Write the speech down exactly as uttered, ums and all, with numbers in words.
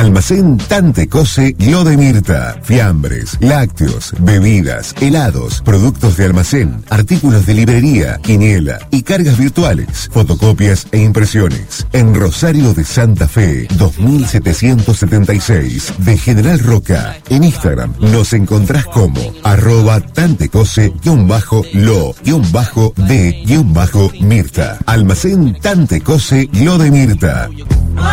Almacén Tantecose Lo de Mirta. Fiambres, lácteos, bebidas, helados, productos de almacén, artículos de librería, quiniela y cargas virtuales, fotocopias e impresiones. En Rosario de Santa Fe, dos mil setecientos setenta y seis, de General Roca. En Instagram nos encontrás como arroba tantecose-lo-de-mirta. Almacén Tantecose Lo de Mirta.